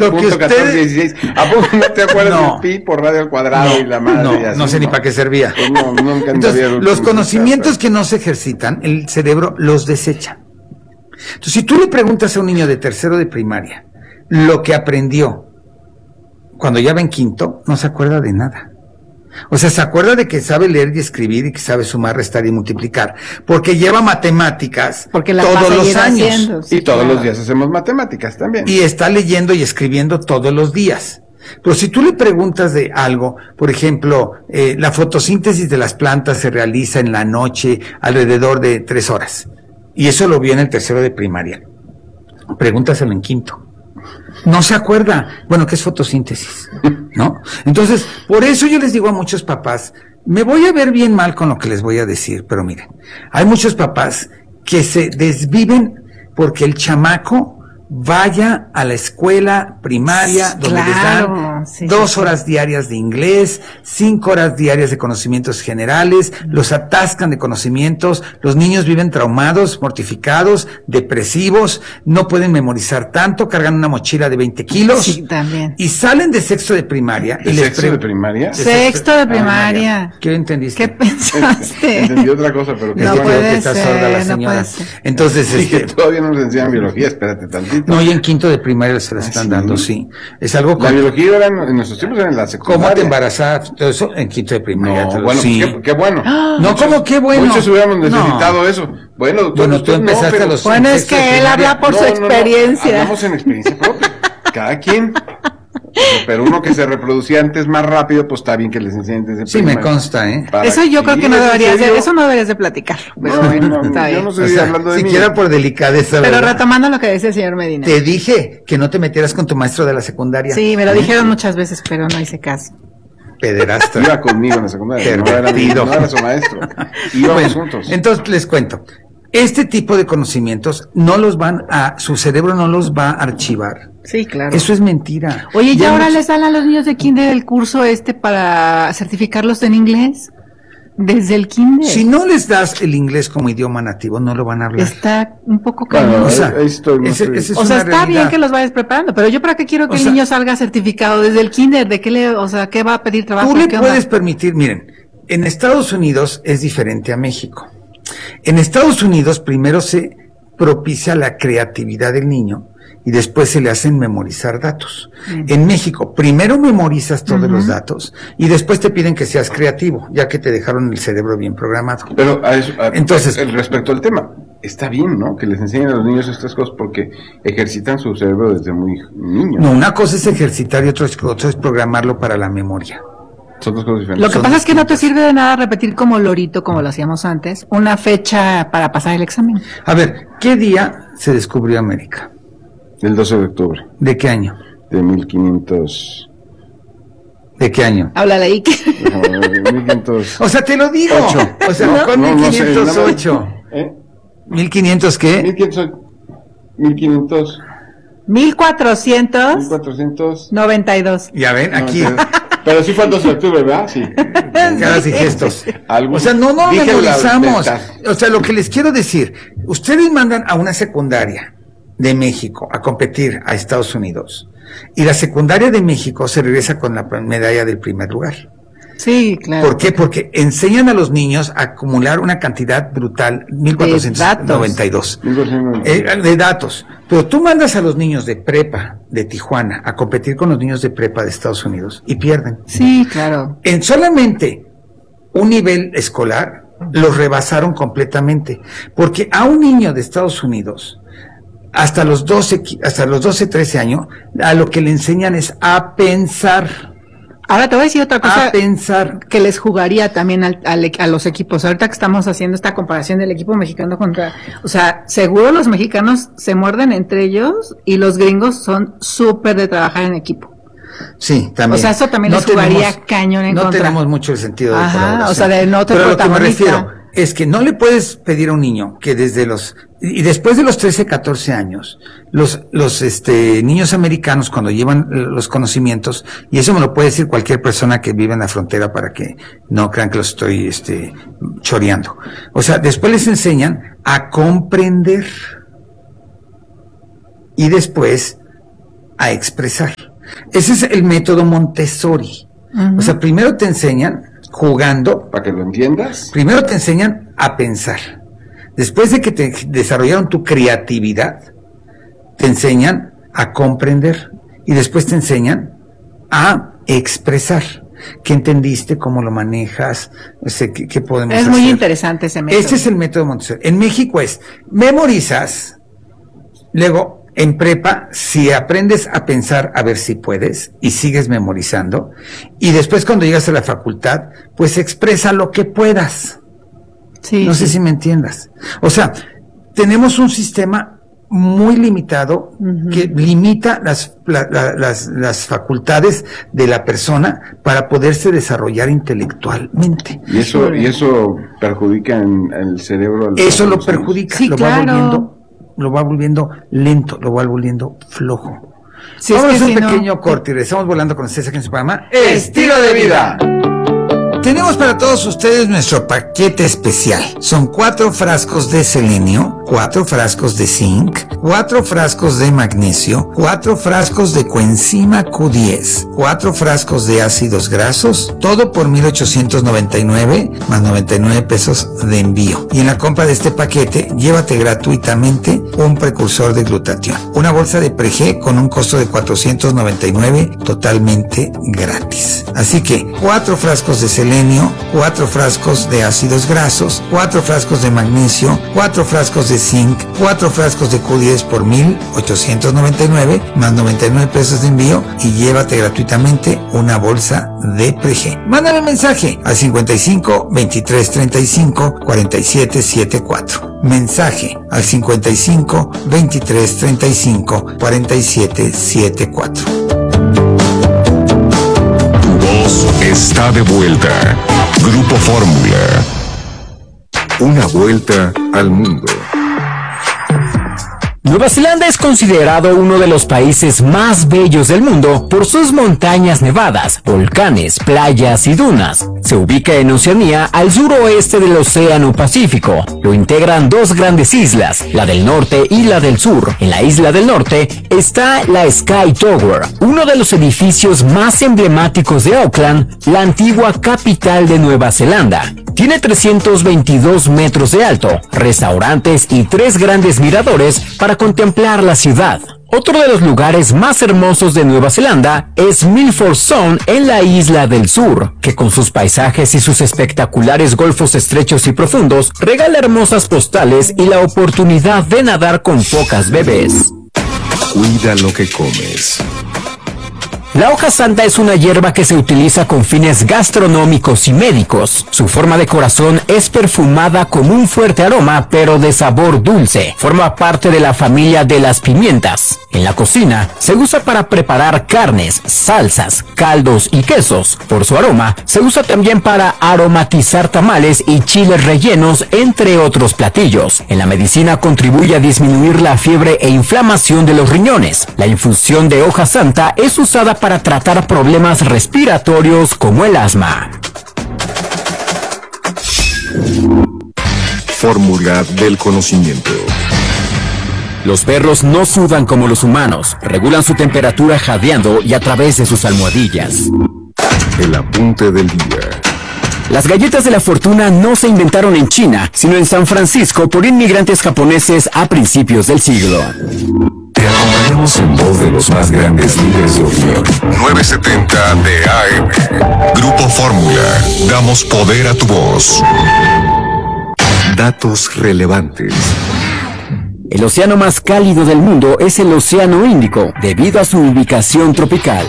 16. ¿A poco no te acuerdas del pi por radio al cuadrado y la madre? No sé ni para qué servía. Pues nunca. Entonces, los conocimientos que no se ejercitan, el cerebro los desecha. Entonces, si tú le preguntas a un niño de tercero de primaria lo que aprendió cuando ya va en quinto, no se acuerda de nada. O sea, se acuerda de que sabe leer y escribir y que sabe sumar, restar y multiplicar, porque lleva matemáticas todos los años. Haciendo, sí, y todos los días hacemos matemáticas también. Y está leyendo y escribiendo todos los días. Pero si tú le preguntas de algo, por ejemplo, la fotosíntesis de las plantas se realiza en la noche alrededor de 3 horas. Y eso lo vio en el tercero de primaria. Pregúntaselo en quinto. No se acuerda. Bueno, ¿qué es fotosíntesis? ¿No? Entonces, por eso yo les digo a muchos papás, me voy a ver bien mal con lo que les voy a decir, pero miren, hay muchos papás que se desviven porque el chamaco vaya a la escuela primaria donde les dan 2 horas diarias de inglés, 5 horas diarias de conocimientos generales, los atascan de conocimientos, los niños viven traumados, mortificados, depresivos, no pueden memorizar tanto, cargan una mochila de 20 kilos. Sí, también. Y salen de sexto de primaria. ¿De sexto de primaria? Sexto de primaria. ¿Qué entendiste? ¿Qué pensaste? Entendí otra cosa, pero no puede que está sorda la señora. Entonces, todavía no nos enseñan biología, espérate tantito. No, y en quinto de primaria se la están dando, sí. Es algo la biología era en nuestros tiempos era en la secundaria. ¿Cómo te embarazabas? Todo eso en quinto de primaria. No, bueno, sí. pues qué bueno. No, ¿cómo qué bueno? Muchos hubiéramos necesitado eso. Bueno, doctor, bueno, tú empezaste a los... Bueno, es que él habla por su experiencia. Hablamos en experiencia propia. Cada quien. Pero uno que se reproducía antes más rápido, pues está bien que les enseñen desde sí, me consta, Eso yo creo que no deberías de, eso no deberías de platicarlo. No, yo no estoy hablando de siquiera por delicadeza. Pero retomando lo que decía el señor Medina. Te dije que no te metieras con tu maestro de la secundaria. Sí, me lo dijeron muchas veces, pero no hice caso. Pederasta. Iba conmigo en la secundaria. No era su maestro. Íbamos juntos. Entonces les cuento. Este tipo de conocimientos no los su cerebro no los va a archivar. Sí, claro. Eso es mentira. Oye, ¿y ahora les dan a los niños de kinder el curso para certificarlos en inglés? Desde el kinder. Si no les das el inglés como idioma nativo, no lo van a hablar. Está un poco cañón. O sea, está bien que los vayas preparando, pero yo para qué quiero que el niño salga certificado desde el kinder, ¿de qué qué va a pedir trabajo? Tú le puedes permitir, miren, en Estados Unidos es diferente a México. En Estados Unidos primero se propicia la creatividad del niño y después se le hacen memorizar datos. En México, primero memorizas todos los datos y después te piden que seas creativo, ya que te dejaron el cerebro bien programado. Pero entonces, respecto al tema, está bien, ¿no? Que les enseñen a los niños estas cosas porque ejercitan su cerebro desde muy niños. No, una cosa es ejercitar y otra es programarlo para la memoria. Son dos cosas diferentes. Lo que pasa es que no te sirve de nada repetir como lorito, como lo hacíamos antes, una fecha para pasar el examen. A ver, ¿qué día se descubrió América? El 12 de octubre. ¿De qué año? De 1500. ¿De qué año? Háblale ahí. 1500. O sea, te lo digo. 8. O sea, no, con 1508. ¿1500 qué? 1500. 1492. Ya ven, aquí. Pero sí fue el 12 de octubre, ¿verdad? Sí. Caras y gestos. O sea, no memorizamos. O sea, lo que les quiero decir, ustedes mandan a una secundaria de México a competir a Estados Unidos y la secundaria de México se regresa con la medalla del primer lugar. Sí, claro. ¿Por qué? Porque enseñan a los niños a acumular una cantidad brutal, 1492 de datos. Pero tú mandas a los niños de prepa de Tijuana a competir con los niños de prepa de Estados Unidos y pierden. Sí, claro. En solamente un nivel escolar los rebasaron completamente, porque a un niño de Estados Unidos hasta los 12, 13 años, a lo que le enseñan es a pensar. Ahora te voy a decir otra cosa. A pensar. Que les jugaría también a los equipos. Ahorita que estamos haciendo esta comparación del equipo mexicano o sea, seguro los mexicanos se muerden entre ellos y los gringos son súper de trabajar en equipo. Sí, también. O sea, eso también les jugaría cañón en contra. No tenemos mucho el sentido de colaboración. O sea, de no te Pero a lo que me refiero es que no le puedes pedir a un niño que después de los 13, 14 años, los niños americanos cuando llevan los conocimientos, y eso me lo puede decir cualquier persona que vive en la frontera para que no crean que los estoy, choreando. O sea, después les enseñan a comprender. Y después a expresar. Ese es el método Montessori. O sea, primero te enseñan jugando. Para que lo entiendas. Primero te enseñan a pensar. Después de que te desarrollaron tu creatividad, te enseñan a comprender. Y después te enseñan a expresar. ¿Qué entendiste? ¿Cómo lo manejas? ¿Qué podemos hacer? Es muy interesante ese método. Ese es el método Montessori. En México es, memorizas, luego en prepa, si aprendes a pensar a ver si puedes y sigues memorizando, y después cuando llegas a la facultad, pues expresa lo que puedas. Sí, no sé si me entiendas. O sea, tenemos un sistema muy limitado que limita las facultades de la persona para poderse desarrollar intelectualmente. Y eso perjudica en el cerebro. Eso lo perjudica, sí, lo va volviendo lento, lo va volviendo flojo. Sí, vamos a hacer un no, pequeño corte y regresamos volando con César en su programa Estilo de Vida. Tenemos para todos ustedes nuestro paquete especial. Son 4 frascos de selenio, 4 frascos de zinc, 4 frascos de magnesio, 4 frascos de coenzima Q10, 4 frascos de ácidos grasos, todo por $1,899 más 99 pesos de envío. Y en la compra de este paquete, llévate gratuitamente un precursor de glutatión. Una bolsa de Preg con un costo de $499 totalmente gratis. Así que 4 frascos de selenio, 4 frascos de ácidos grasos, 4 frascos de magnesio, 4 frascos de zinc, 4 frascos de Q10 por $1,899 más 99 pesos de envío y llévate gratuitamente una bolsa de Preg. Mándame un mensaje al 55 23 35 47 74. Mensaje al 55 23 35 47 74. Está de vuelta. Grupo Fórmula. Una vuelta al mundo. Nueva Zelanda es considerado uno de los países más bellos del mundo por sus montañas nevadas, volcanes, playas y dunas. Se ubica en Oceanía, al suroeste del Océano Pacífico. Lo integran 2 grandes islas, la del norte y la del sur. En la isla del norte está la Sky Tower, uno de los edificios más emblemáticos de Auckland, la antigua capital de Nueva Zelanda. Tiene 322 metros de alto, restaurantes y 3 grandes miradores para contemplar la ciudad. Otro de los lugares más hermosos de Nueva Zelanda es Milford Sound en la isla del sur, que con sus paisajes y sus espectaculares golfos estrechos y profundos regala hermosas postales y la oportunidad de nadar con focas bebés. Cuida lo que comes. La hoja santa es una hierba que se utiliza con fines gastronómicos y médicos. Su forma de corazón es perfumada con un fuerte aroma, pero de sabor dulce. Forma parte de la familia de las pimientas. En la cocina, se usa para preparar carnes, salsas, caldos y quesos. Por su aroma, se usa también para aromatizar tamales y chiles rellenos, entre otros platillos. En la medicina contribuye a disminuir la fiebre e inflamación de los riñones. La infusión de hoja santa es usada para tratar problemas respiratorios como el asma. Fórmula del conocimiento. Los perros no sudan como los humanos, regulan su temperatura jadeando y a través de sus almohadillas. El apunte del día. Las galletas de la fortuna no se inventaron en China, sino en San Francisco por inmigrantes japoneses a principios del siglo. Te acompañamos en voz de los más grandes líderes de opinión. 970 de AM. Grupo Fórmula. Damos poder a tu voz. Datos relevantes. El océano más cálido del mundo es el Océano Índico, debido a su ubicación tropical.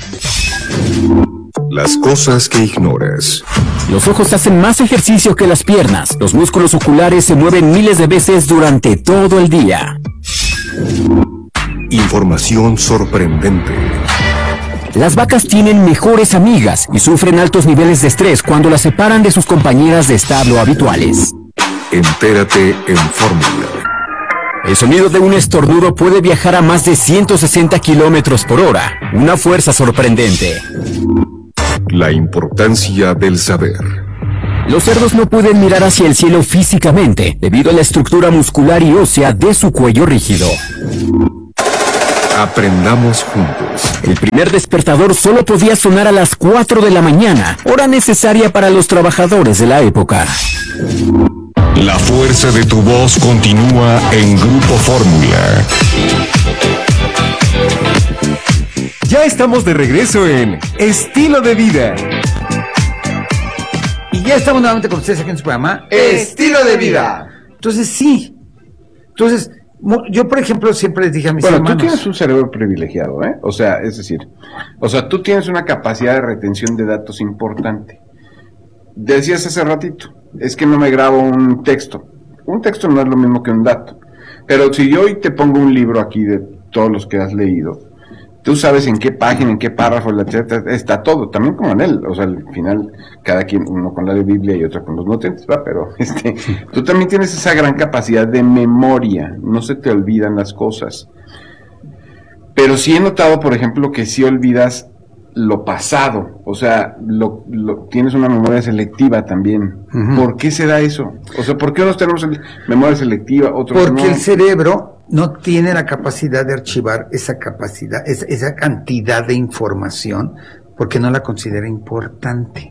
Las cosas que ignoras. Los ojos hacen más ejercicio que las piernas. Los músculos oculares se mueven miles de veces durante todo el día. Información sorprendente. Las vacas tienen mejores amigas y sufren altos niveles de estrés cuando las separan de sus compañeras de establo habituales. Entérate en Fórmula. El sonido de un estornudo puede viajar a más de 160 kilómetros por hora, una fuerza sorprendente. La importancia del saber. Los cerdos no pueden mirar hacia el cielo físicamente, debido a la estructura muscular y ósea de su cuello rígido. Aprendamos juntos. El primer despertador solo podía sonar a las 4 de la mañana, hora necesaria para los trabajadores de la época. La fuerza de tu voz continúa en Grupo Fórmula. Ya estamos de regreso en Estilo de Vida. Y ya estamos nuevamente con ustedes aquí en su programa Estilo de Vida. Entonces sí. Entonces, yo por ejemplo siempre les dije a mis hermanos. Tú tienes un cerebro privilegiado, ¿eh? O sea, es decir, tú tienes una capacidad de retención de datos importante. Decías hace ratito, es que no me grabo un texto. Un texto no es lo mismo que un dato. Pero si yo hoy te pongo un libro aquí de todos los que has leído, tú sabes en qué página, en qué párrafo, etcétera, está todo, también como en él. O sea, al final, cada quien, uno con la de Biblia y otro con los nutrientes, ¿va? Pero tú también tienes esa gran capacidad de memoria, no se te olvidan las cosas. Pero sí he notado, por ejemplo, que sí olvidas lo pasado, o sea, tienes una memoria selectiva también. Uh-huh. ¿Por qué se da eso? O sea, ¿por qué unos tenemos memoria selectiva, otros no? Porque el cerebro no tiene la capacidad de archivar esa capacidad, esa cantidad de información, porque no la considera importante.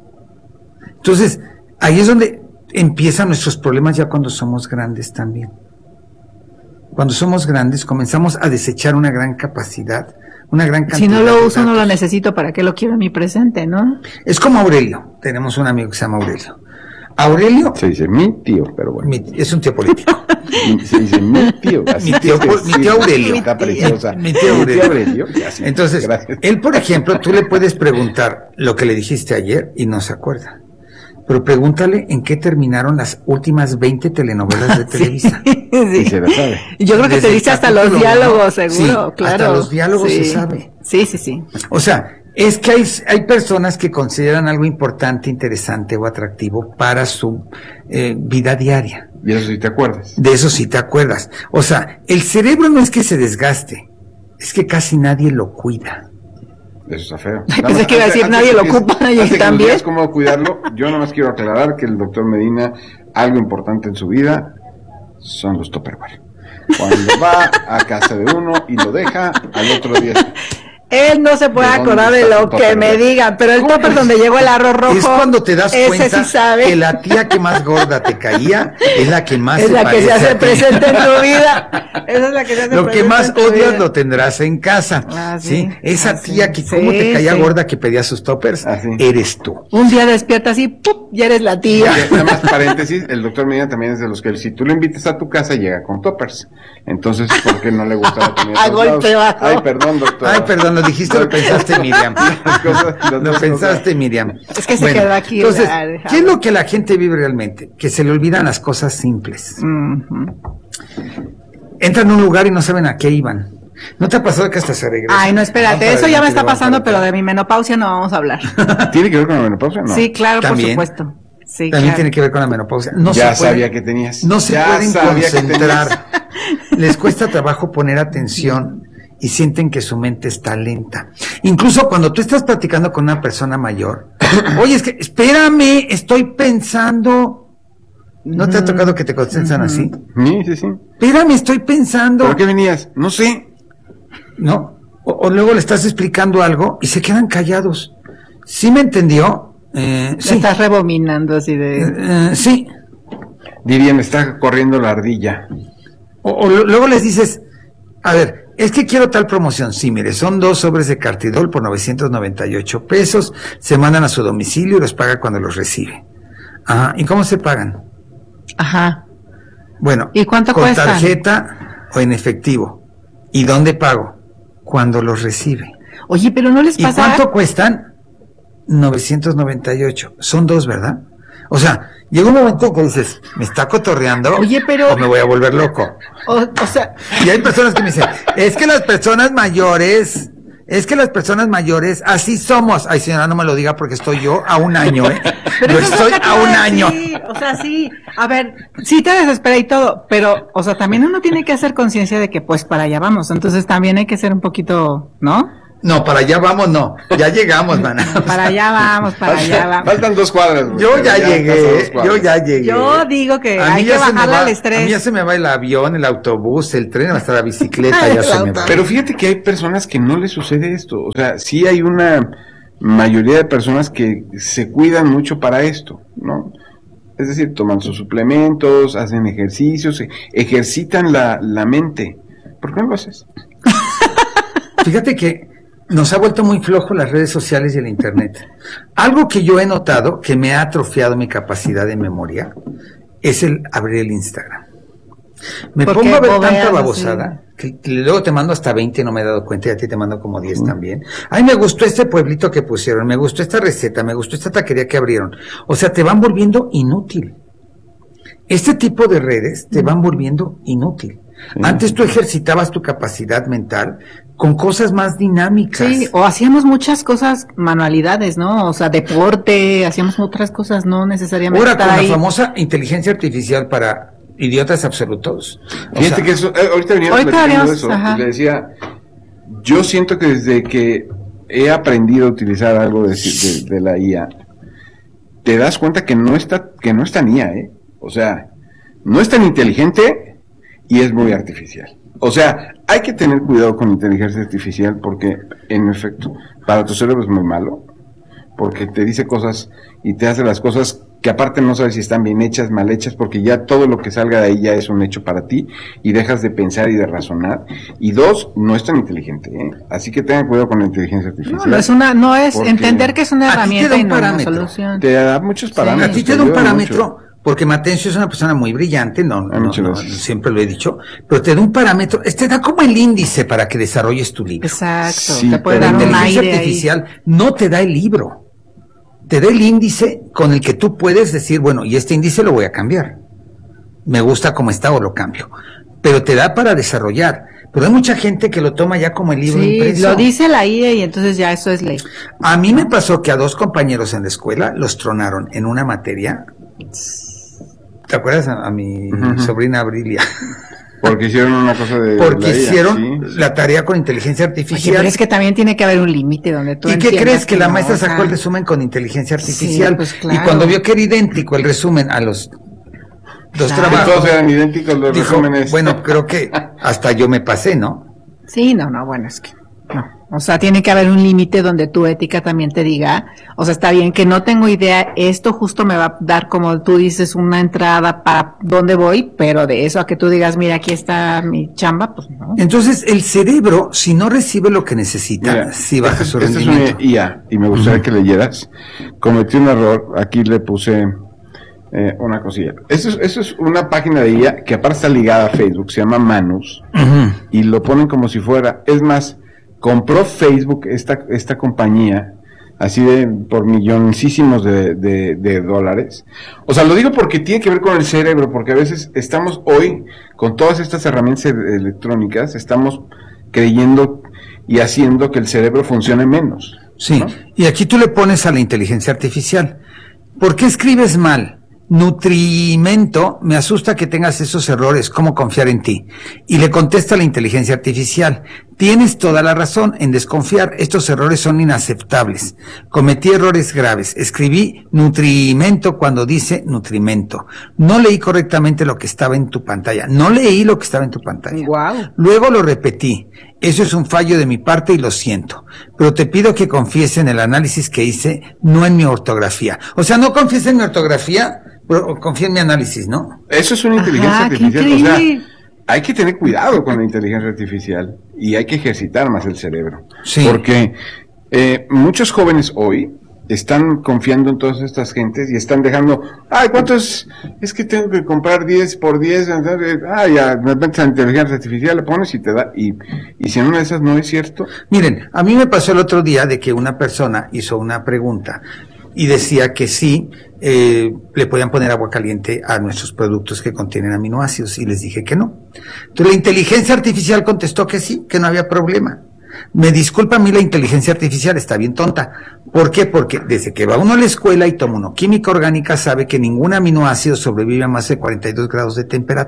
Entonces, ahí es donde empiezan nuestros problemas ya cuando somos grandes también. Cuando somos grandes comenzamos a desechar una gran capacidad, una gran cantidad. Si no lo uso, no lo necesito, ¿para qué lo quiero en mi presente, no? Es como Aurelio. Tenemos un amigo que se llama Aurelio. Aurelio. Se dice mi tío, pero bueno. Es un tío político. Se dice mi tío. Mi tío Aurelio. Está preciosa. Mi tío Aurelio. Entonces, gracias. Él, por ejemplo, tú le puedes preguntar lo que le dijiste ayer y no se acuerda. Pero pregúntale en qué terminaron las últimas 20 telenovelas de Televisa. Sí. Y se la sabe. Yo creo que te dice hasta los diálogos, seguro, sí, claro. Hasta los diálogos se sabe. Sí. O sea, es que hay personas que consideran algo importante, interesante o atractivo para su vida diaria. Y eso sí te acuerdas. De eso sí te acuerdas. O sea, el cerebro no es que se desgaste, es que casi nadie lo cuida. Eso está feo. Pensé que iba a decir nadie lo ocupa y también. ¿Cómo cuidarlo? Yo nada más quiero aclarar que el doctor Medina, algo importante en su vida son los Tupperware. Cuando va a casa de uno y lo deja, al otro día. Él no se puede acordar de lo que me digan, pero el topper donde llegó el arroz rojo. Es cuando te das cuenta sí sabe. Que la tía que más gorda te caía es la que más es la que se hace presente en tu vida. Esa es la que se hace lo que más odias lo tendrás en casa. ¿Sí? Esa tía que cómo te caía gorda que pedía sus toppers, eres tú. Un día despiertas y ¡pum! Ya eres la tía. Nada más paréntesis, el doctor Medina también es de los que si tú lo invitas a tu casa llega con toppers. Entonces, ¿por qué no le gusta la comida? A golpe bajo. Ay, perdón, doctor. Ay, perdón, lo dijiste, lo pensaste, Miriam. Lo pensaste, Miriam. Es que se quedó aquí. Entonces, ¿qué es lo que la gente vive realmente? Que se le olvidan las cosas simples. Entran a un lugar y no saben a qué iban. ¿No te ha pasado que hasta se regresa? Ay, no, espérate, eso ya me está pasando, pero de mi menopausia no vamos a hablar. ¿Tiene que ver con la menopausia? No. Sí, claro, ¿también? por supuesto. Sí, también tiene que ver con la menopausia. No ya sabía que tenías. No se pueden concentrar. Les cuesta trabajo poner atención y sienten que su mente está lenta. Incluso cuando tú estás platicando con una persona mayor, oye, es que, espérame, estoy pensando. ¿No te ha tocado que te contestan así? Sí. Espérame, estoy pensando. ¿Por qué venías? No sé. ¿No? O luego le estás explicando algo y se quedan callados. ¿Sí me entendió? Sí. Estás rebominando así de... sí. Dirían, está corriendo la ardilla. O luego les dices, a ver, es que quiero tal promoción. Sí, mire, son 2 sobres de Cartidol por 998 pesos. Se mandan a su domicilio y los paga cuando los recibe. Ajá. ¿Y cómo se pagan? Ajá. Bueno, ¿y cuánto con cuesta? Tarjeta o en efectivo. ¿Y dónde pago? Cuando los recibe. Oye, pero no les pasa... ¿Y cuánto cuestan? 998. Son 2, ¿verdad? O sea, llega un momento en que dices, ¿me está cotorreando? Oye, pero... ¿O me voy a volver loco? O sea... Y hay personas que me dicen, es que las personas mayores, así somos. Ay, señora, no me lo diga porque estoy yo a un año, ¿eh? Pero yo estoy a un año. Sí, o sea, sí. A ver, sí te desespera y todo, pero, o sea, también uno tiene que hacer conciencia de que, pues, para allá vamos. Entonces, también hay que ser un poquito, ¿no? No, para allá vamos, no. Ya llegamos, man. Para allá vamos. Faltan 2 cuadras. Güey. Yo ya llegué. Yo digo que A mí hay que ya se me bajarle va- al A estrés. mí ya se me va el avión, el autobús, el tren, hasta la bicicleta, ya se me va. Pero fíjate que hay personas que no les sucede esto. O sea, sí hay una mayoría de personas que se cuidan mucho para esto, ¿no? Es decir, toman sus suplementos, hacen ejercicios, ejercitan la mente. ¿Por qué no lo haces? Fíjate que nos ha vuelto muy flojo las redes sociales y el internet. Algo que yo he notado que me ha atrofiado mi capacidad de memoria es el abrir el Instagram. Me ¿Por pongo qué a ver bobeas tanta así? babosada que luego te mando hasta 20 y no me he dado cuenta, y a ti te mando como 10 también. Ay, me gustó este pueblito que pusieron, me gustó esta receta, me gustó esta taquería que abrieron. O sea, te van volviendo inútil. Este tipo de redes te van volviendo inútil. Antes tú ejercitabas tu capacidad mental con cosas más dinámicas. Sí, o hacíamos muchas cosas, manualidades, ¿no? O sea, deporte, hacíamos otras cosas, no necesariamente Ahora estar con ahí. la famosa inteligencia artificial para idiotas absolutos. O Fíjate sea, que eso, ahorita veníamos ahorita platicando veníamos, eso, ajá. y le decía, yo siento que desde que he aprendido a utilizar algo de la IA, te das cuenta que no es tan IA, ¿eh? O sea, no es tan inteligente y es muy artificial. O sea, hay que tener cuidado con la inteligencia artificial porque, en efecto, para tu cerebro es muy malo, porque te dice cosas y te hace las cosas que aparte no sabes si están bien hechas, mal hechas, porque ya todo lo que salga de ahí ya es un hecho para ti y dejas de pensar y de razonar. Y 2, no es tan inteligente, ¿eh? Así que tengan cuidado con la inteligencia artificial. No es Porque entender que es una a ti te herramienta da y un no una parámetro. solución. Te da muchos parámetros. a ti te da un parámetro, porque Matencio es una persona muy brillante, muchas gracias. siempre lo he dicho, pero te da un parámetro, te da como el índice para que desarrolles tu libro. Exacto, Sí, te puede pero dar La un inteligencia aire ahí. artificial no te da el libro, te da el índice con el que tú puedes decir, bueno, y este índice lo voy a cambiar. Me gusta como está o lo cambio. Pero te da para desarrollar. Pero hay mucha gente que lo toma ya como el libro Sí, impreso. lo dice la IA y entonces ya eso es ley. A mí me pasó que a 2 compañeros en la escuela los tronaron en una materia. ¿Te acuerdas a mi sobrina Abrilia? Porque hicieron una cosa de Porque la IA, hicieron sí. la tarea con inteligencia Oye, artificial. pero es que también tiene que haber un límite donde tú ¿Y qué entiendas crees? Que la no, maestra o sea, sacó el resumen con inteligencia artificial. Sí, pues, claro. Y cuando vio que era idéntico el resumen a los dos Claro. Que trabajos, todos eran idénticos los dijo, resúmenes. bueno, creo que hasta yo me pasé, ¿no? Sí, no, bueno, es que no. O sea, tiene que haber un límite donde tu ética también te diga, o sea, está bien que no tengo idea, esto justo me va a dar, como tú dices, una entrada para dónde voy, pero de eso a que tú digas, mira, aquí está mi chamba, pues no. Entonces, el cerebro, si no recibe lo que necesita, Mira, sí baja su esta es rendimiento. una IA y me gustaría que leyeras. Cometí un error, aquí le puse una cosilla. Eso es una página de IA que aparte está ligada a Facebook, se llama Manus, y lo ponen como si fuera, es más, compró Facebook esta compañía, así por milloncísimos de dólares. O sea, lo digo porque tiene que ver con el cerebro, porque a veces estamos hoy, con todas estas herramientas electrónicas, estamos creyendo y haciendo que el cerebro funcione menos. Sí, ¿no? y aquí tú le pones a la inteligencia artificial, ¿por qué escribes mal? Nutrimento, me asusta que tengas esos errores, ¿cómo confiar en ti? Y le contesta la inteligencia artificial, tienes toda la razón en desconfiar, estos errores son inaceptables, cometí errores graves, escribí nutrimento cuando dice nutrimento, no leí correctamente lo que estaba en tu pantalla, no leí lo que estaba en tu pantalla. Guau. Luego lo repetí, eso es un fallo de mi parte y lo siento, pero te pido que confíes en el análisis que hice, no en mi ortografía. O sea, no confíes en mi ortografía, pero confía en mi análisis, ¿no? Eso es una Ajá, inteligencia qué artificial. O sea, increíble. hay que tener cuidado con la inteligencia artificial y hay que ejercitar más el cerebro. Sí. Porque muchos jóvenes hoy están confiando en todas estas gentes y están dejando, ay, ¿cuánto es? Es que tengo que comprar 10 por 10, ya, me metes a la inteligencia artificial, le pones y te da, y si en una de esas no es cierto, Miren, a mí me pasó el otro día de que una persona hizo una pregunta y decía que sí, le podían poner agua caliente a nuestros productos que contienen aminoácidos y les dije que no. Entonces la inteligencia artificial contestó que sí, que no había problema. Me disculpa a mí la inteligencia artificial, está bien tonta. ¿Por qué? Porque desde que va uno a la escuela y toma uno química orgánica sabe que ningún aminoácido sobrevive a más de 42 grados de temperatura.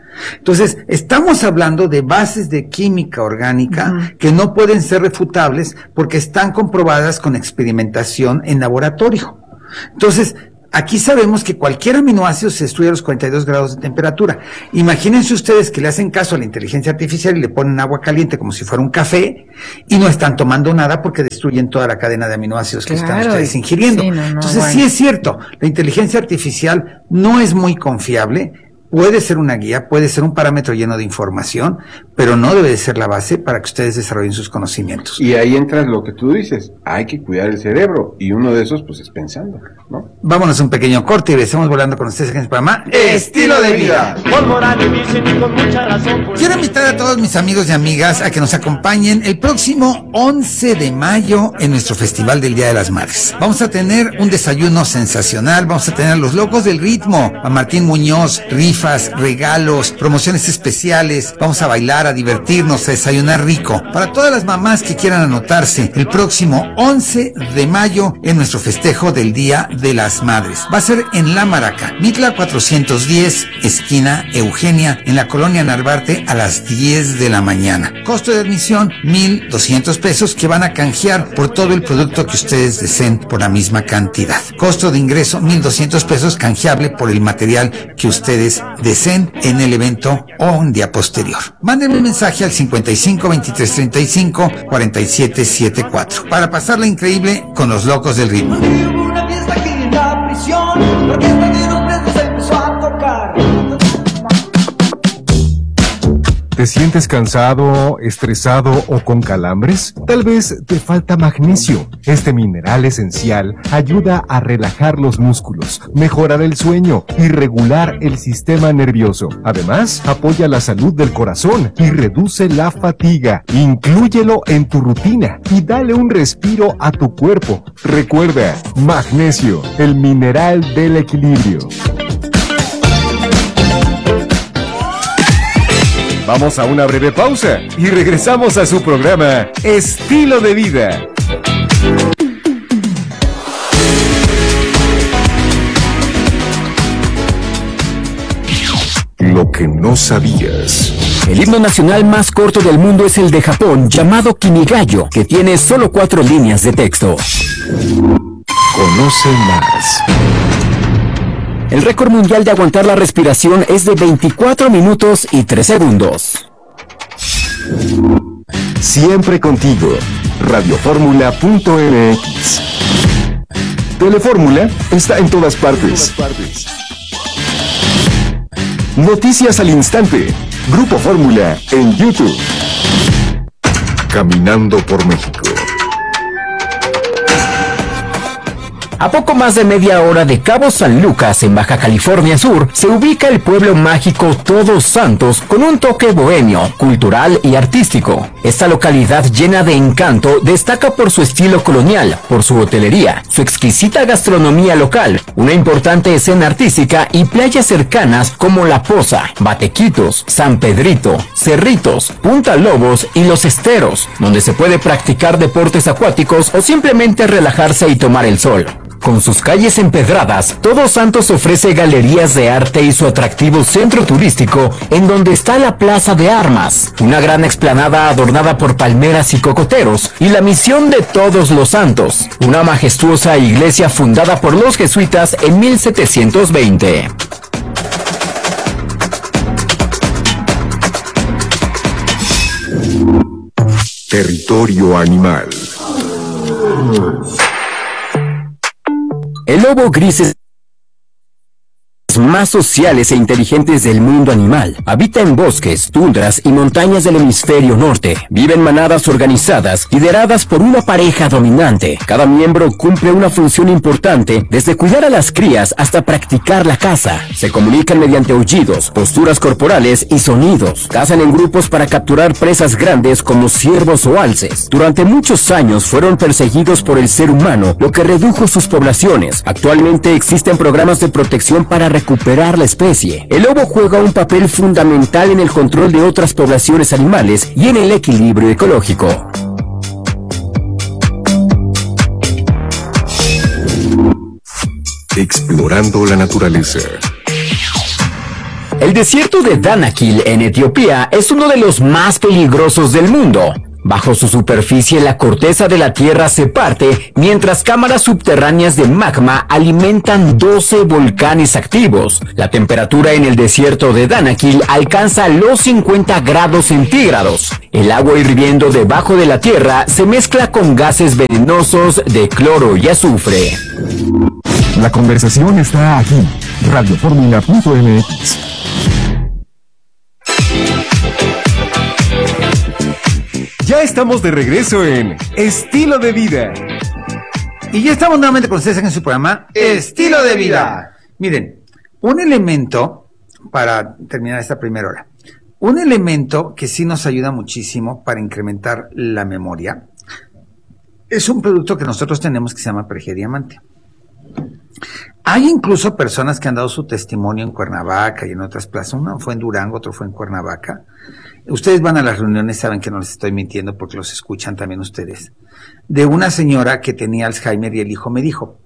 Entonces, estamos hablando de bases de química orgánica que no pueden ser refutables porque están comprobadas con experimentación en laboratorio. Entonces, aquí sabemos que cualquier aminoácido se destruye a los 42 grados de temperatura. Imagínense ustedes que le hacen caso a la inteligencia artificial y le ponen agua caliente como si fuera un café y no están tomando nada porque destruyen toda la cadena de aminoácidos que están ustedes ingiriendo. Sí, Entonces, sí es cierto, la inteligencia artificial no es muy confiable. Puede ser una guía, puede ser un parámetro lleno de información, pero no debe de ser la base para que ustedes desarrollen sus conocimientos. Y ahí entra lo que tú dices, hay que cuidar el cerebro, y uno de esos pues es pensando, ¿no? Vámonos a un pequeño corte y regresamos volando con ustedes en el programa Estilo de Vida. Quiero invitar a todos mis amigos y amigas a que nos acompañen el próximo 11 de mayo en nuestro Festival del Día de las Madres. Vamos a tener un desayuno sensacional, vamos a tener a los locos del ritmo, a Martín Muñoz, rifas, regalos, promociones especiales, vamos a bailar, a divertirnos, a desayunar rico. Para todas las mamás que quieran anotarse, el próximo 11 de mayo en nuestro festejo del Día de las Madres. Va a ser en La Maraca, Mitla 410, esquina Eugenia, en la colonia Narvarte, a las 10 de la mañana. Costo de admisión, 1,200 pesos, que van a canjear por todo el producto que ustedes deseen por la misma cantidad. Costo de ingreso, 1,200 pesos, canjeable por el material que ustedes deseen en el evento o un día posterior. Mándenme un mensaje al 55 23 35 47 74 para pasarla increíble con los locos del ritmo. Una fiesta aquí en la prisión, la orquesta de los presos empezó a tocar. ¿Te sientes cansado, estresado o con calambres? Tal vez te falta magnesio. Este mineral esencial ayuda a relajar los músculos, mejorar el sueño y regular el sistema nervioso. Además, apoya la salud del corazón y reduce la fatiga. Inclúyelo en tu rutina y dale un respiro a tu cuerpo. Recuerda, magnesio, el mineral del equilibrio. Vamos a una breve pausa y regresamos a su programa Estilo de Vida. Lo que no sabías. El himno nacional más corto del mundo es el de Japón, llamado Kimigayo, que tiene solo 4 líneas de texto. Conoce más. El récord mundial de aguantar la respiración es de 24 minutos y 3 segundos. Siempre contigo. Radioformula.mx. Telefórmula está en todas partes. Noticias al instante. Grupo Fórmula en YouTube. Caminando por México. A poco más de media hora de Cabo San Lucas, en Baja California Sur, se ubica el pueblo mágico Todos Santos con un toque bohemio, cultural y artístico. Esta localidad llena de encanto destaca por su estilo colonial, por su hotelería, su exquisita gastronomía local, una importante escena artística y playas cercanas como La Poza, Batequitos, San Pedrito, Cerritos, Punta Lobos y Los Esteros, donde se puede practicar deportes acuáticos o simplemente relajarse y tomar el sol. Con sus calles empedradas, Todos Santos ofrece galerías de arte y su atractivo centro turístico, en donde está la Plaza de Armas, una gran explanada adornada por palmeras y cocoteros, y la Misión de Todos los Santos, una majestuosa iglesia fundada por los jesuitas en 1720. Territorio animal. El lobo gris es más sociales e inteligentes del mundo animal. Habita en bosques, tundras y montañas del hemisferio norte. Vive en manadas organizadas, lideradas por una pareja dominante. Cada miembro cumple una función importante, desde cuidar a las crías hasta practicar la caza. Se comunican mediante aullidos, posturas corporales y sonidos. Cazan en grupos para capturar presas grandes como ciervos o alces. Durante muchos años fueron perseguidos por el ser humano, lo que redujo sus poblaciones. Actualmente existen programas de protección para recuperar la especie. El lobo juega un papel fundamental en el control de otras poblaciones animales y en el equilibrio ecológico. Explorando la naturaleza. El desierto de Danakil en Etiopía es uno de los más peligrosos del mundo. Bajo su superficie, la corteza de la tierra se parte, mientras cámaras subterráneas de magma alimentan 12 volcanes activos. La temperatura en el desierto de Danakil alcanza los 50 grados centígrados. El agua hirviendo debajo de la tierra se mezcla con gases venenosos de cloro y azufre. La conversación está aquí. Radioformula.mx. Ya estamos de regreso en Estilo de Vida. Y ya estamos nuevamente con ustedes en su programa Estilo de Vida. Miren, un elemento, para terminar esta primera hora, un elemento que sí nos ayuda muchísimo para incrementar la memoria, es un producto que nosotros tenemos que se llama Perejé Diamante. Hay incluso personas que han dado su testimonio en Cuernavaca y en otras plazas. Uno fue en Durango, otro fue en Cuernavaca. Ustedes van a las reuniones, saben que no les estoy mintiendo porque los escuchan también ustedes. De una señora que tenía Alzheimer y el hijo me dijo,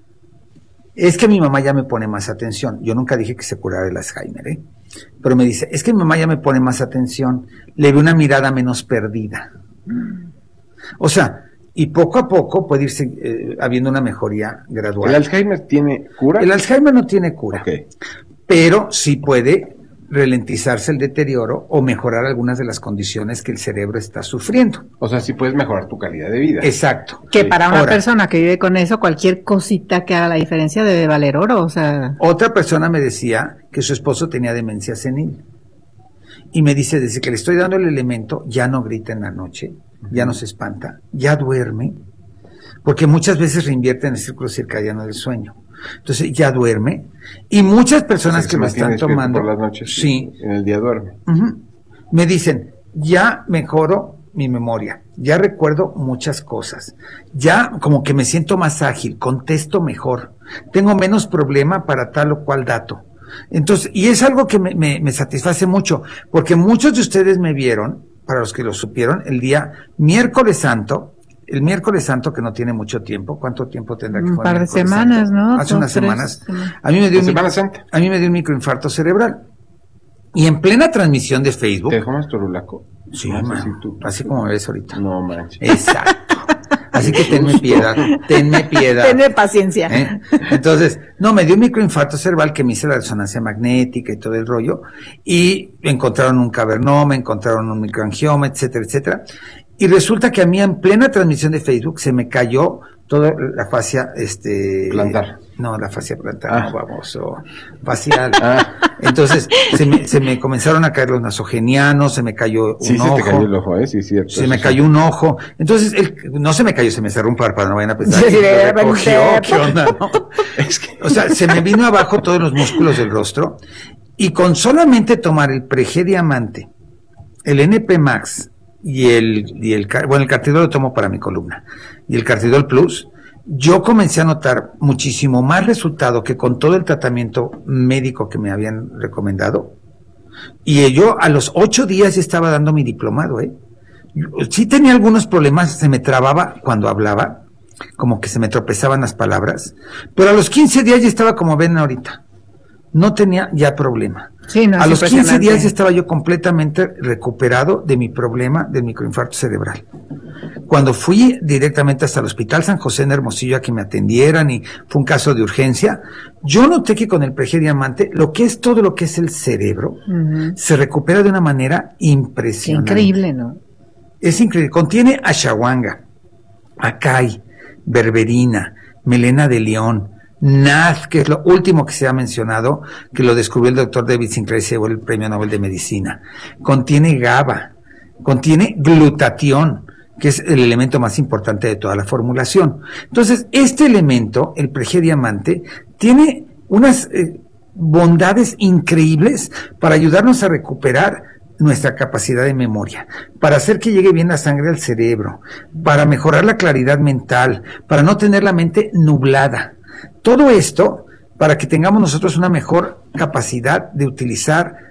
es que mi mamá ya me pone más atención. Yo nunca dije que se curara el Alzheimer, pero me dice, es que mi mamá ya me pone más atención. Le ve una mirada menos perdida. O sea, y poco a poco puede irse habiendo una mejoría gradual. ¿El Alzheimer tiene cura? El Alzheimer no tiene cura, Okay. Pero sí puede ralentizarse el deterioro o mejorar algunas de las condiciones que el cerebro está sufriendo. O sea, sí puedes mejorar tu calidad de vida. Exacto. Que para una Ahora, persona que vive con eso, cualquier cosita que haga la diferencia debe valer oro, o sea... Otra persona me decía que su esposo tenía demencia senil. Y me dice, desde que le estoy dando el elemento, ya no grita en la noche, ya no se espanta, ya duerme, porque muchas veces reinvierte en el círculo circadiano del sueño. Entonces ya duerme, y muchas personas que me están tomando, por las noches, sí, en el día duerme. me dicen, ya mejoro mi memoria, ya recuerdo muchas cosas, ya como que me siento más ágil, contesto mejor, tengo menos problema para tal o cual dato. Entonces, y es algo que me satisface mucho, porque muchos de ustedes me vieron, para los que lo supieron, el día miércoles santo, el miércoles santo que no tiene mucho tiempo. ¿Cuánto tiempo tendrá que fue? Un par de semanas, ¿no? Hace unas 3 semanas. A mí me dio Semana Santa. a mí me dio un microinfarto cerebral. Y en plena transmisión de Facebook. ¿Te dejó más torulaco? Sí, No sé man, si tú- así como me ves ahorita. No manches. Exacto. Así que tenme piedad, tenme piedad. Tenme paciencia. Entonces, no, me dio un microinfarto cerebral que me hice la resonancia magnética y todo el rollo, y encontraron un cavernoma, encontraron un microangioma, etcétera, etcétera. Y resulta que a mí en plena transmisión de Facebook se me cayó toda la fascia, plantar. No, la fascia plantar, no, baboso, facial. Ah. Entonces, se me comenzaron a caer los nasogenianos, se me cayó un Sí, ojo. se te cayó el ojo, sí, cierto. Se me cayó un ojo. Entonces, no se me cayó, se me cerró un párpado, no vayan a pensar Sí, que de lo recogió, repente. ¿qué onda? ¿No? O sea, se me vino abajo todos los músculos del rostro, y con solamente tomar el Perejé Diamante, el NP Max y el Cartidol lo tomo para mi columna, y el Cartidol Plus, yo comencé a notar muchísimo más resultado que con todo el tratamiento médico que me habían recomendado. Y yo a los 8 días ya estaba dando mi diplomado, Sí tenía algunos problemas, se me trababa cuando hablaba, como que se me tropezaban las palabras, pero a los 15 días ya estaba como ven ahorita. No tenía ya problema. Sí, no, a es los 15 impresionante. días ya estaba yo completamente recuperado de mi problema del microinfarto cerebral. Cuando fui directamente hasta el Hospital San José en Hermosillo a que me atendieran, y fue un caso de urgencia, yo noté que con el Perejé Diamante, lo que es todo lo que es el cerebro, se recupera de una manera impresionante. Increíble, ¿no? Es increíble. Contiene ashwagandha, acai, berberina, melena de león, NAD, que es lo último que se ha mencionado, que lo descubrió el doctor David Sinclair y se llevó el Premio Nobel de Medicina. Contiene GABA, contiene glutatión, que es el elemento más importante de toda la formulación. Entonces, este elemento, el Perejé Diamante, tiene unas bondades increíbles para ayudarnos a recuperar nuestra capacidad de memoria, para hacer que llegue bien la sangre al cerebro, para mejorar la claridad mental, para no tener la mente nublada. Todo esto para que tengamos nosotros una mejor capacidad de utilizar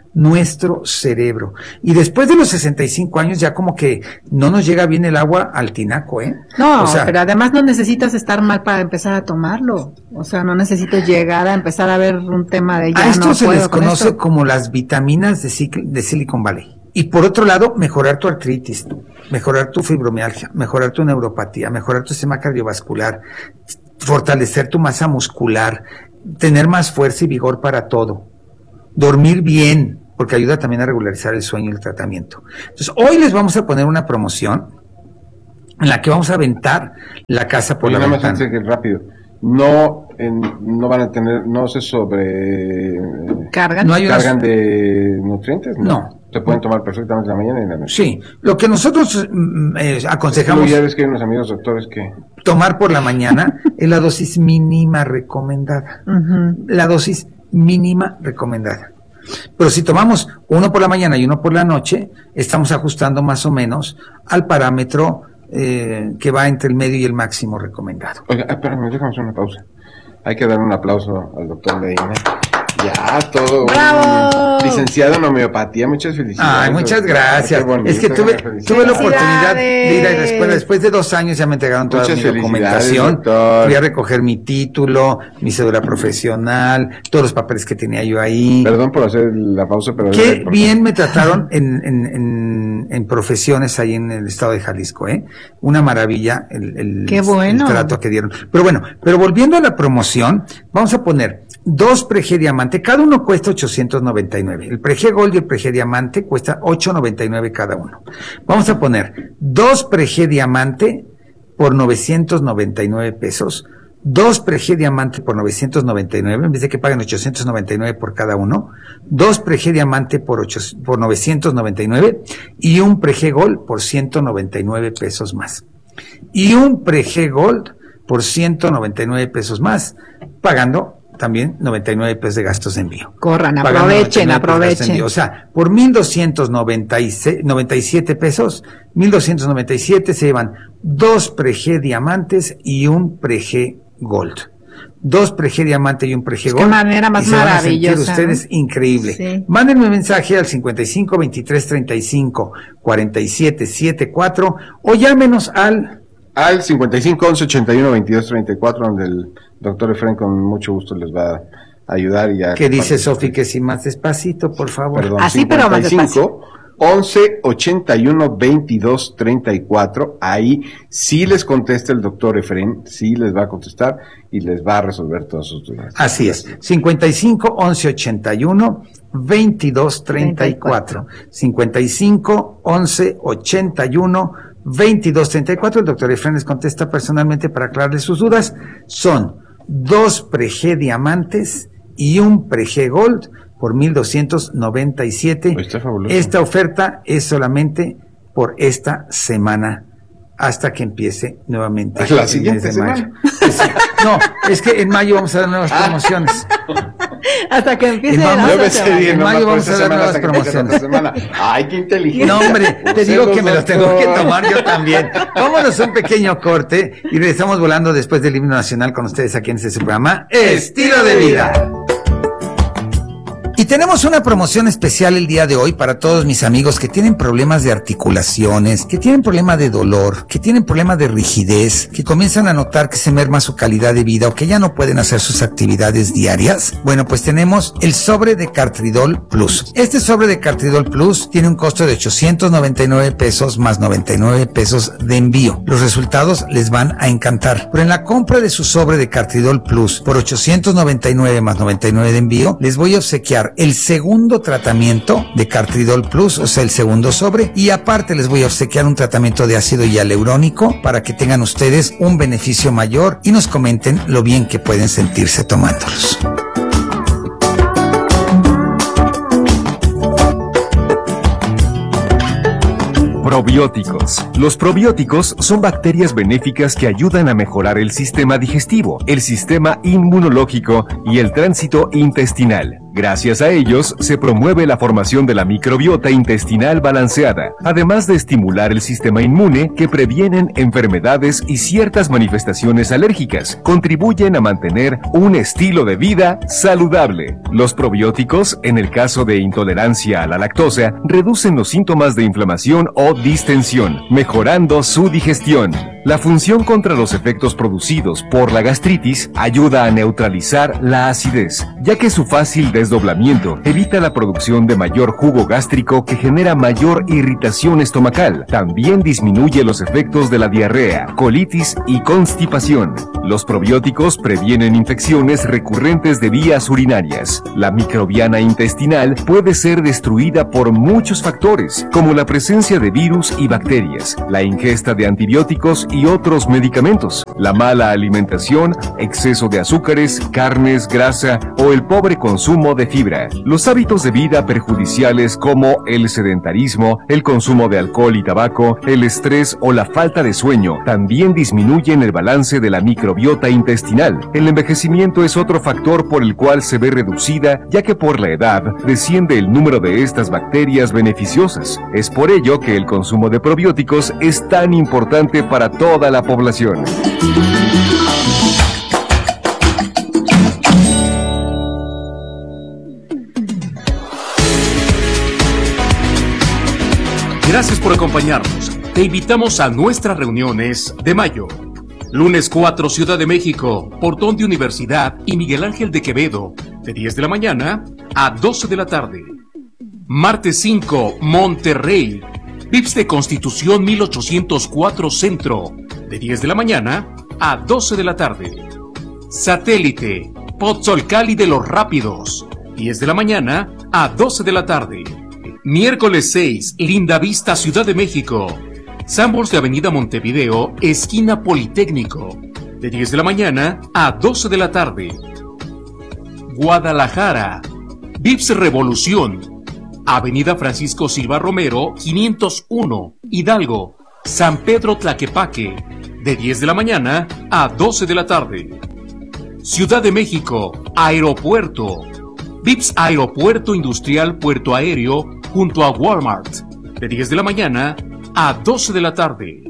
nuestro cerebro. Y después de los 65 años ya como que no nos llega bien el agua al tinaco, ¿eh? No, o sea, pero además no necesitas estar mal para empezar a tomarlo. O sea, no necesitas llegar a empezar a ver un tema de ya a esto no se puedo les con conoce esto. como las vitaminas de Silicon Valley. Y por otro lado, mejorar tu artritis, mejorar tu fibromialgia, mejorar tu neuropatía, mejorar tu sistema cardiovascular, fortalecer tu masa muscular, tener más fuerza y vigor para todo, dormir bien, porque ayuda también a regularizar el sueño y el tratamiento. Entonces, hoy les vamos a poner una promoción en la que vamos a aventar la casa por Oye, la nada más ventana. antes que rápido. No van a tener, no se sobre ¿Cargan? No hay unas- cargan de nutrientes, No. Se pueden tomar perfectamente en la mañana y en la noche. Sí, lo que nosotros aconsejamos Ya ves que hay unos amigos doctores que tomar por la mañana es la dosis mínima recomendada. Ujú. La dosis mínima recomendada. Pero si tomamos uno por la mañana y uno por la noche, estamos ajustando más o menos al parámetro que va entre el medio y el máximo recomendado. Oiga, espérame, déjame hacer una pausa. Hay que dar un aplauso al doctor Medina. Ya, todo. ¡Bravo! Licenciado en homeopatía, muchas felicidades. Ay, muchas doctor. gracias. Qué bonito, Es que tuve la Felicidades. oportunidad de ir a la escuela. Después de 2 años ya me entregaron toda Muchas mi felicidades, documentación. doctor. Fui a recoger mi título, mi cédula profesional, todos los papeles que tenía yo ahí. Perdón por hacer la pausa, pero... Qué bien me trataron en profesiones ahí en el estado de Jalisco, ¿eh? Una maravilla Qué bueno. el trato que dieron. Pero bueno, volviendo a la promoción, vamos a poner 2 Prege Diamante, cada uno cuesta 899. El Prege Gold y el Prege Diamante cuesta 899 cada uno. Vamos a poner 2 Prege Diamante por 999 pesos. 2 Prege Diamante por 999, en vez de que paguen 899 por cada uno, 2 Prege Diamante por 999 y un Prege Gold por 199 pesos más. Y un Prege Gold por 199 pesos más, pagando también 99 pesos de gastos de envío. Corran, Pagando aprovechen, 99 pesos de gastos de aprovechen. envío. O sea, por 1,297 pesos, 1,297 se llevan 2 Prege Diamantes y un Prege Gold. 2 Prege Diamante y un Prege Qué Gold. manera más y se van a sentir maravillosa, ustedes ¿no? increíble. Sí. Mándenme un mensaje al 55 23 35 47 74 o llámenos al Al 55 11 81 22 34, donde el doctor Efraín con mucho gusto les va a ayudar y a... que dice Sofi que si más despacito, por favor. Perdón, Así, pero más 55 11 81 22 34. Ahí sí les contesta el doctor Efraín, sí les va a contestar y les va a resolver todas sus dudas. Así es, 55 11 81 22 34. 55 11 81 22 34. El doctor Efraín les contesta personalmente para aclararles sus dudas. Son 2 Prege Diamantes y un Prege Gold por 1,297. Pues está fabuloso. Esta oferta es solamente por esta semana, hasta que empiece nuevamente La el siguiente mes de mayo. semana. No, es que en mayo vamos a dar nuevas promociones. Hasta que empiece Y vamos- la Yo otra me semana. sé bien, En nomás mayo por vamos esta a dar semana nuevas hasta que empiece la otra semana. Ay, qué inteligente. No, hombre, te digo que me los tengo que doctor. tomar yo también. Vámonos a un pequeño corte y regresamos volando después del himno nacional con ustedes aquí en este su programa Estilo de Vida. Y tenemos una promoción especial el día de hoy para todos mis amigos que tienen problemas de articulaciones, que tienen problemas de dolor, que tienen problemas de rigidez, que comienzan a notar que se merma su calidad de vida o que ya no pueden hacer sus actividades diarias. Bueno, pues tenemos el sobre de Cartridol Plus. Este sobre de Cartridol Plus tiene un costo de 899 pesos más 99 pesos de envío. Los resultados les van a encantar. Pero en la compra de su sobre de Cartridol Plus por 899 más 99 de envío, les voy a obsequiar el segundo tratamiento de Cartridol Plus, o sea, el segundo sobre, y aparte les voy a obsequiar un tratamiento de ácido hialurónico para que tengan ustedes un beneficio mayor y nos comenten lo bien que pueden sentirse tomándolos. Probióticos. Los probióticos son bacterias benéficas que ayudan a mejorar el sistema digestivo, el sistema inmunológico y el tránsito intestinal. Gracias a ellos, se promueve la formación de la microbiota intestinal balanceada, además de estimular el sistema inmune que previenen enfermedades y ciertas manifestaciones alérgicas. Contribuyen a mantener un estilo de vida saludable. Los probióticos, en el caso de intolerancia a la lactosa, reducen los síntomas de inflamación o distensión, mejorando su digestión. La función contra los efectos producidos por la gastritis ayuda a neutralizar la acidez, ya que su fácil desdoblamiento evita la producción de mayor jugo gástrico que genera mayor irritación estomacal. También disminuye los efectos de la diarrea, colitis y constipación. Los probióticos previenen infecciones recurrentes de vías urinarias. La microbiana intestinal puede ser destruida por muchos factores, como la presencia de virus y bacterias, la ingesta de antibióticos y otros medicamentos, la mala alimentación, exceso de azúcares, carnes, grasa o el pobre consumo de fibra. Los hábitos de vida perjudiciales como el sedentarismo, el consumo de alcohol y tabaco, el estrés o la falta de sueño también disminuyen el balance de la microbiota intestinal. El envejecimiento es otro factor por el cual se ve reducida, ya que por la edad desciende el número de estas bacterias beneficiosas. Es por ello que el consumo de probióticos es tan importante para toda la población. Gracias por acompañarnos. Te invitamos a nuestras reuniones de mayo. Lunes 4, Ciudad de México, Portón de Universidad y Miguel Ángel de Quevedo, de 10 de la mañana a 12 de la tarde. Martes 5, Monterrey, VIPS de Constitución 1804 Centro, de 10 de la mañana a 12 de la tarde. Satélite, Pozzolcali de los Rápidos, 10 de la mañana a 12 de la tarde. Miércoles 6, Lindavista, Ciudad de México, Sanborns de Avenida Montevideo, esquina Politécnico, de 10 de la mañana a 12 de la tarde. Guadalajara, VIPS Revolución, Avenida Francisco Silva Romero, 501, Hidalgo, San Pedro Tlaquepaque, de 10 de la mañana a 12 de la tarde. Ciudad de México, Aeropuerto, VIPS Aeropuerto Industrial Puerto Aéreo, junto a Walmart, de 10 de la mañana a 12 de la tarde.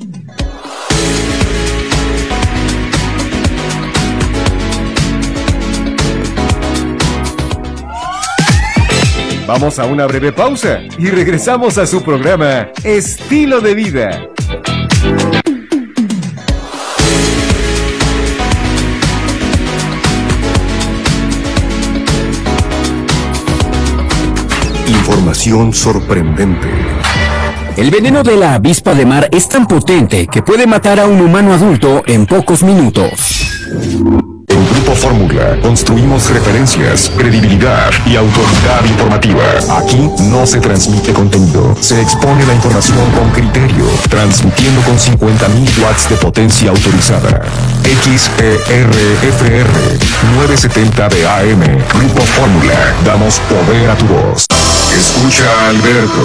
Vamos a una breve pausa y regresamos a su programa Estilo de Vida. Información sorprendente. El veneno de la avispa de mar es tan potente que puede matar a un humano adulto en pocos minutos. En Grupo Fórmula construimos referencias, credibilidad y autoridad informativa. Aquí no se transmite contenido, se expone la información con criterio, transmitiendo con 50.000 watts de potencia autorizada. XERFR 970 de AM. Grupo Fórmula, damos poder a tu voz. Escucha a Alberto